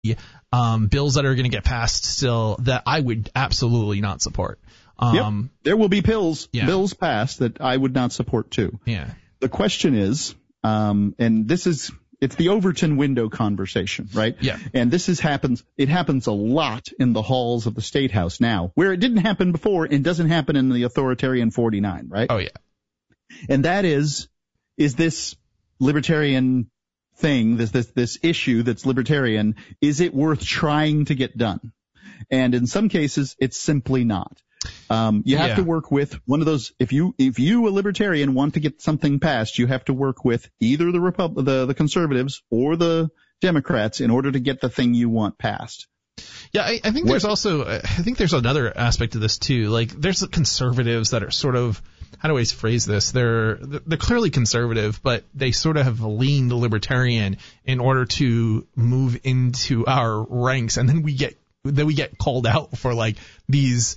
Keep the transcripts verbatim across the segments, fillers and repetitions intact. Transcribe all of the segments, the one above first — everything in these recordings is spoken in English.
um, bills that are going to get passed still that I would absolutely not support. Um, yep. There will be pills, yeah. bills passed that I would not support too. Yeah. The question is, um, and this is, it's the Overton window conversation, right? Yeah. And this is happens, it happens a lot in the halls of the State House now, where it didn't happen before and doesn't happen in the authoritarian forty-nine, right? Oh, yeah. And that is, is this libertarian thing, this, this, this issue that's libertarian, is it worth trying to get done? And in some cases, it's simply not. Um, you have yeah. to work with one of those. If you, if you, a libertarian, want to get something passed, you have to work with either the Repub- the, the conservatives or the Democrats in order to get the thing you want passed. Yeah, I, I think what, there's also, I think there's another aspect of this too. Like, there's the conservatives that are sort of, how do I phrase this? They're they're clearly conservative, but they sort of have leaned libertarian in order to move into our ranks, and then we get then we get called out for like these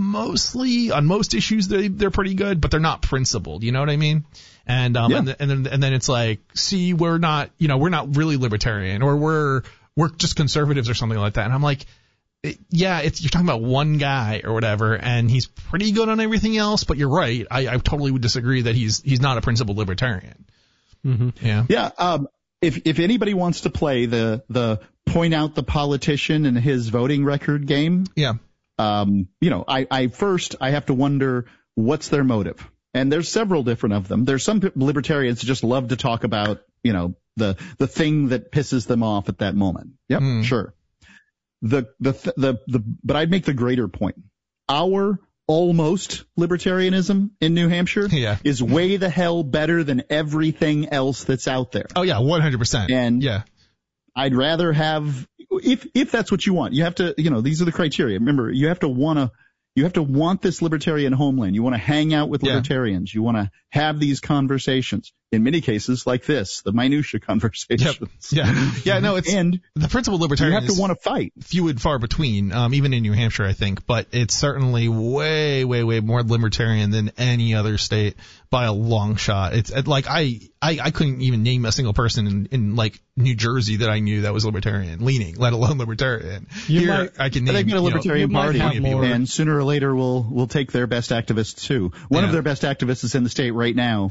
mostly on most issues they they're pretty good, but they're not principled. You know what I mean? And um yeah. and, and then and then it's like, see, we're not you know we're not really libertarian, or we're we're just conservatives or something like that. And I'm like, yeah, it's you're talking about one guy or whatever, and he's pretty good on everything else. But you're right. I, I totally would disagree that he's he's not a principled libertarian. Mm-hmm. Yeah. Yeah. Um. If if anybody wants to play the the point out the politician and his voting record game, yeah. Um. You know, I I first I have to wonder what's their motive, and there's several different of them. There's some libertarians who just love to talk about you know the the thing that pisses them off at that moment. Yep. Mm. Sure. The, the, the, the, but I'd make the greater point. Our almost libertarianism in New Hampshire yeah. is way the hell better than everything else that's out there. Oh yeah, one hundred percent. And yeah. I'd rather have, if, if that's what you want, you have to, you know, these are the criteria. Remember, you have to want to, you have to want this libertarian homeland. You want to hang out with libertarians. Yeah. You want to have these conversations. In many cases, like this, the minutia conversations. Yep. Yeah, yeah, no, it's and the principal libertarian. You have to want to fight. Few and far between, um, even in New Hampshire, I think, but it's certainly way, way, way more libertarian than any other state by a long shot. It's like I, I, I couldn't even name a single person in, in like New Jersey that I knew that was libertarian leaning, let alone libertarian. You Here, might, I can name. They've got a libertarian you know, party, and people. sooner or later we'll we'll take their best activists too. One yeah. of their best activists is in the state right now.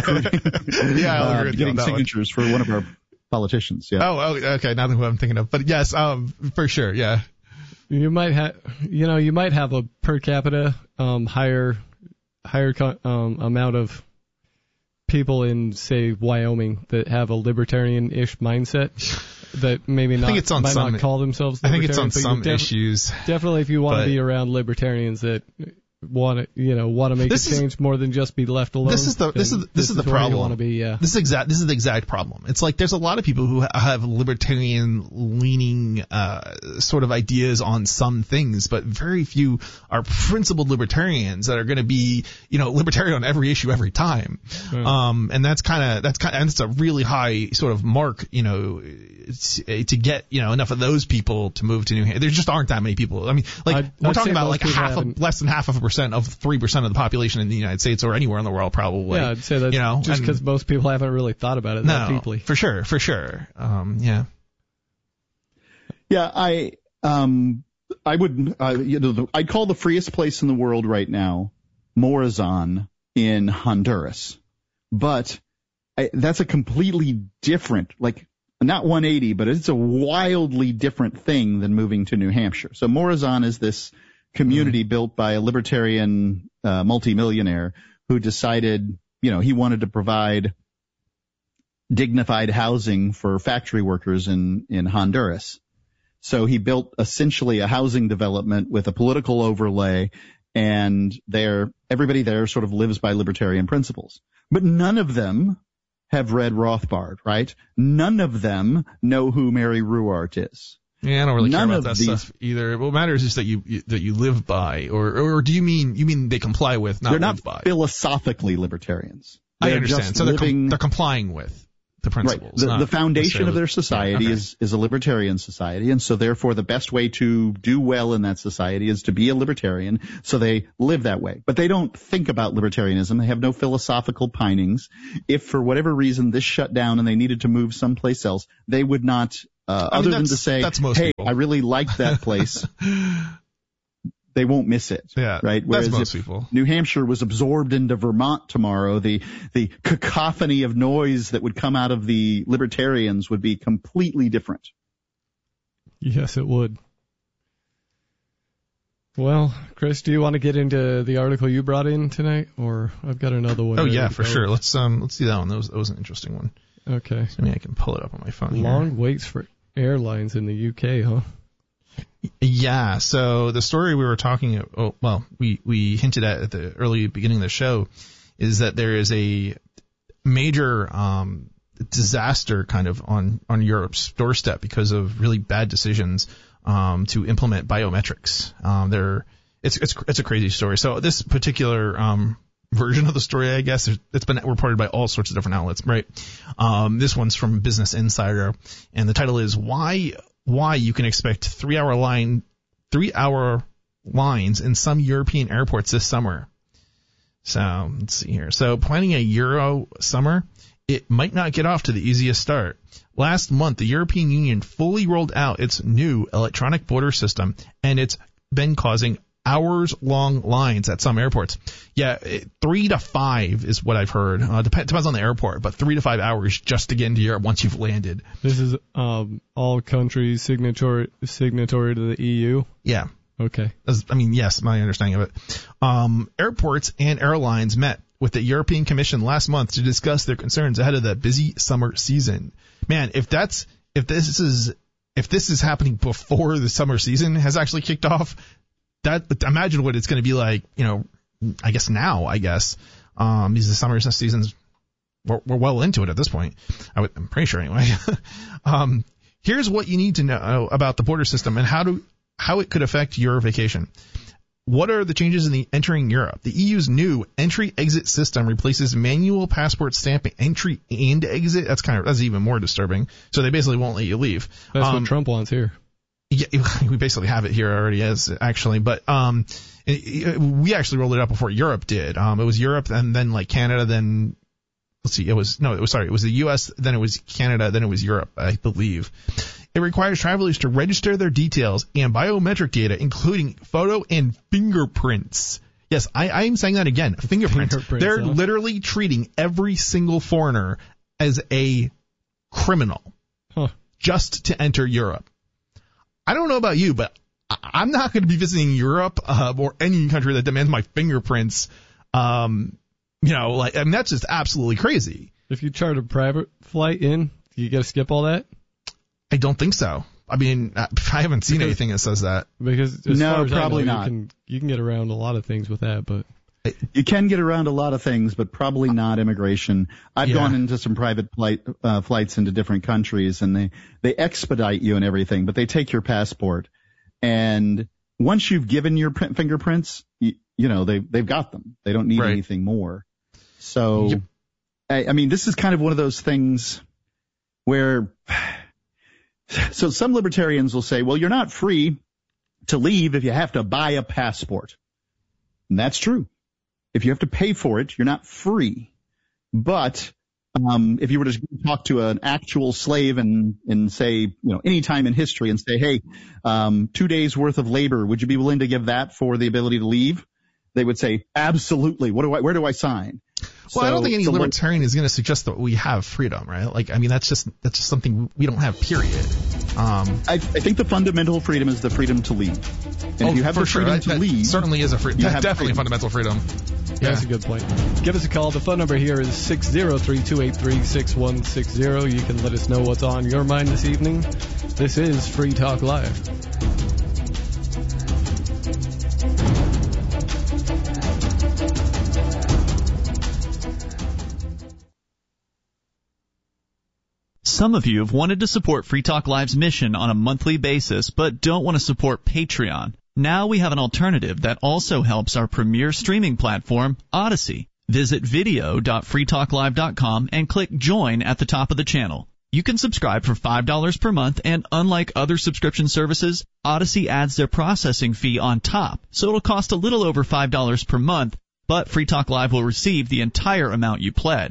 yeah, I'll uh, agree with getting you on that signatures one. for one of our politicians. Yeah. Oh, oh, okay. Now who I'm thinking of, but yes, um, for sure, yeah. You might have, you know, you might have a per capita um higher higher um amount of people in, say, Wyoming that have a libertarian-ish mindset that maybe not I think it's on might some, not call themselves I think it's on but some def- issues. Definitely, if you want but, to be around libertarians that want to, you know, want to make a change is, more than just be left alone. This is the this is this, this is the is problem. You want to be, yeah. This is exact. This is the exact problem. It's like there's a lot of people who have libertarian leaning uh, sort of ideas on some things, but very few are principled libertarians that are going to be, you know, libertarian on every issue every time. Hmm. Um, and that's kind of that's kind of that's a really high sort of mark, you know, to get, you know, enough of those people to move to New Hampshire. There just aren't that many people. I mean, like I'd, we're I'd talking about like half, of, less than half of a percent of three percent of the population in the United States or anywhere in the world, probably. Yeah, I'd say that, you know, just because most people haven't really thought about it no, that deeply. For sure, for sure. Um, yeah. Yeah, I um I would uh, you know I'd call the freest place in the world right now Morazan in Honduras, but I, that's a completely different, like, not one eighty, but it's a wildly different thing than moving to New Hampshire. So Morazan is this community mm. built by a libertarian uh, multimillionaire who decided, you know, he wanted to provide dignified housing for factory workers in, in Honduras. So he built essentially a housing development with a political overlay, and there, everybody there sort of lives by libertarian principles. But none of them have read Rothbard, right? None of them know who Mary Ruwart is. Yeah, I don't really None care about that these, stuff either. What matters is that you, you that you live by, or or do you mean you mean they comply with, not they're live not by? Philosophically libertarians. They're I understand. Just so they're living, com- they're complying with the principles. Right. The, the foundation of their society yeah, okay. is is a libertarian society, and so therefore the best way to do well in that society is to be a libertarian. So they live that way, but they don't think about libertarianism. They have no philosophical pinings. If for whatever reason this shut down and they needed to move someplace else, they would not uh, I mean, other than to say, that's most hey, people. I really liked that place. They won't miss it. Yeah, right. Whereas that's most if people. New Hampshire was absorbed into Vermont tomorrow, the the cacophony of noise that would come out of the libertarians would be completely different. Yes, it would. Well, Chris, do you want to get into the article you brought in tonight, or I've got another one? Oh ready yeah, to for go. sure. Let's um let's see that one. That was that was an interesting one. Okay. So maybe I can pull it up on my phone. Long here. waits for airlines in the U K, huh? Yeah. So the story we were talking, oh, well, we we hinted at at the early beginning of the show, is that there is a major um disaster kind of on on Europe's doorstep because of really bad decisions um to implement biometrics. Um, they're it's it's it's a crazy story. So this particular um version of the story, I guess, it's been reported by all sorts of different outlets, right? Um, this one's from Business Insider, and the title is why why you can expect three hour line three hour lines in some European airports this summer. So let's see here. So planning a Euro summer, it might not get off to the easiest start. Last month, the European Union fully rolled out its new electronic border system, and it's been causing hours-long lines at some airports. Yeah, it, three to five is what I've heard. Uh, dep- depends on the airport, but three to five hours just to get into Europe once you've landed. This is um, all countries signatory signatory to the E U? Yeah. Okay. As, I mean, yes, my understanding of it. Um, airports and airlines met with the European Commission last month to discuss their concerns ahead of the busy summer season. Man, if that's if this is if this is happening before the summer season has actually kicked off, that imagine what it's going to be like. You know, I guess now, I guess um, because the summer seasons we're, we're well into it at this point. I would, I'm pretty sure anyway. um, here's what you need to know about the border system and how to how it could affect your vacation. What are the changes in the entering Europe? The E U's new entry-exit system replaces manual passport stamping entry and exit. That's kind of that's even more disturbing. So they basically won't let you leave. That's um, what Trump wants here. Yeah, we basically have it here already as actually, but um, it, it, we actually rolled it out before Europe did. Um, it was Europe and then like Canada, then let's see, it was no, it was sorry, it was the U S, then it was Canada, then it was Europe, I believe. It requires travelers to register their details and biometric data, including photo and fingerprints. Yes, I, I am saying that again. Fingerprints. Fingerprints, They're huh? literally treating every single foreigner as a criminal Huh. just to enter Europe. I don't know about you, but I- I'm not going to be visiting Europe uh, or any country that demands my fingerprints. Um, you know, like I mean, that's just absolutely crazy. If you chart a private flight in, do you get to skip all that? I don't think so. I mean, I haven't seen Because- anything that says that. Because as No, far as probably I know, not. You can, you can get around a lot of things with that, but You can get around a lot of things, but probably not immigration. I've Yeah. gone into some private flight, uh, flights into different countries, and they, they expedite you and everything, but they take your passport. And once you've given your print fingerprints, you, you know, they, they've got them. They don't need Right. anything more. So, Yep. I, I mean, this is kind of one of those things where, so some libertarians will say, well, you're not free to leave if you have to buy a passport. And that's true. If you have to pay for it, you're not free. But um, if you were to talk to an actual slave and, and say, you know, any time in history and say, hey, um, two days worth of labor, would you be willing to give that for the ability to leave? They would say, absolutely. What do I? Where do I sign? Well, I don't So- think any so what- libertarian is going to suggest that we have freedom, right? Like, I mean, that's just that's just something we don't have. Period. Um, I, I think the fundamental freedom is the freedom to leave. And oh, if you have for the sure. freedom That, to that leave, certainly is a free, you that have definitely freedom. fundamental freedom. Yeah. that's a good point. Give us a call. The phone number here is six zero three, two eight three, six one six zero. You can let us know what's on your mind this evening. This is Free Talk Live. Some of you have wanted to support Free Talk Live's mission on a monthly basis, but don't want to support Patreon. Now we have an alternative that also helps our premier streaming platform, Odyssey. Visit video dot free talk live dot com and click Join at the top of the channel. You can subscribe for five dollars per month, and unlike other subscription services, Odyssey adds their processing fee on top, so it'll cost a little over five dollars per month, but Free Talk Live will receive the entire amount you pledged.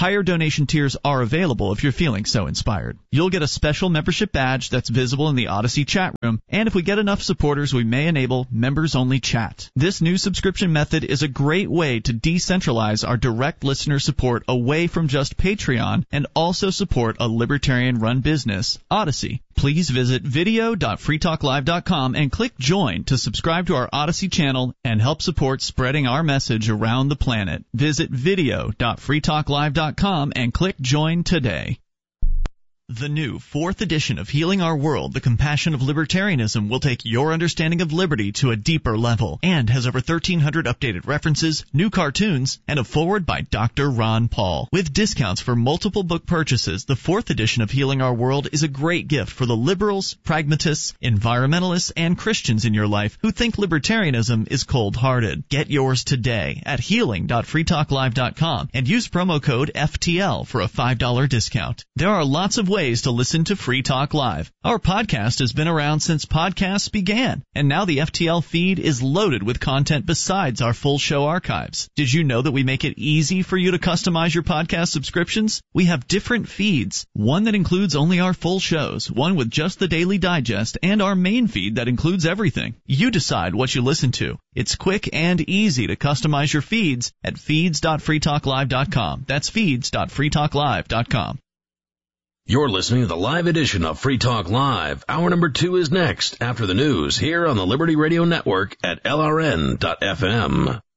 Higher donation tiers are available if you're feeling so inspired. You'll get a special membership badge that's visible in the Odyssey chat room, and if we get enough supporters, we may enable members-only chat. This new subscription method is a great way to decentralize our direct listener support away from just Patreon and also support a libertarian-run business, Odyssey. Please visit video dot free talk live dot com and click Join to subscribe to our Odyssey channel and help support spreading our message around the planet. Visit video dot free talk live dot com and click Join today. The new fourth edition of Healing Our World, The Compassion of Libertarianism, will take your understanding of liberty to a deeper level and has over thirteen hundred updated references, new cartoons, and a foreword by Doctor Ron Paul. With discounts for multiple book purchases, the fourth edition of Healing Our World is a great gift for the liberals, pragmatists, environmentalists, and Christians in your life who think libertarianism is cold-hearted. Get yours today at healing dot free talk live dot com and use promo code F T L for a five dollars discount. There are lots of ways to listen to Free Talk Live. Our podcast has been around since podcasts began, and now the F T L feed is loaded with content besides our full show archives. Did you know that we make it easy for you to customize your podcast subscriptions? We have different feeds, one that includes only our full shows, one with just the Daily Digest, and our main feed that includes everything. You decide what you listen to. It's quick and easy to customize your feeds at feeds dot free talk live dot com. That's feeds dot free talk live dot com. You're listening to the live edition of Free Talk Live. Hour number two is next after the news here on the Liberty Radio Network at L R N dot F M.